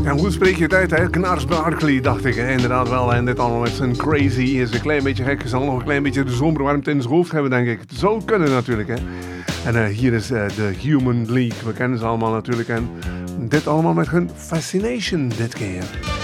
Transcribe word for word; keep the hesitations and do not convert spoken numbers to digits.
En hoe spreek je het uit, hè? Gnars Barkley, dacht ik, hè? Inderdaad wel. En dit allemaal met zijn crazy is een klein beetje gek. Hij zal nog een klein beetje de zomerwarmte in zijn hoofd hebben, denk ik. Het zou kunnen natuurlijk, hè. En uh, hier is uh, de Human League. We kennen ze allemaal natuurlijk. En dit allemaal met hun Fascination dit keer.